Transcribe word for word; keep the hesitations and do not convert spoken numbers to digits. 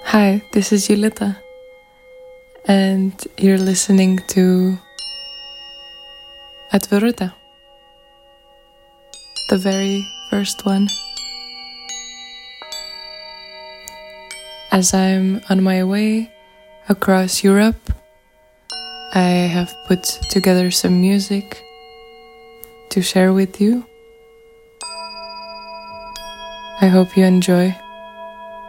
Hi, this is Julita, and you're listening to Atviruta, the very first one. As I'm on my way across Europe, I have put together some music to share with you. I hope you enjoy.